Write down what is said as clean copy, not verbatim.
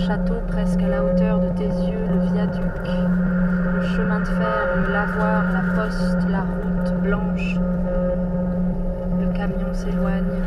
château presque à la hauteur de tes yeux, le viaduc, le chemin de fer, le lavoir, la poste, la route blanche. Le camion s'éloigne.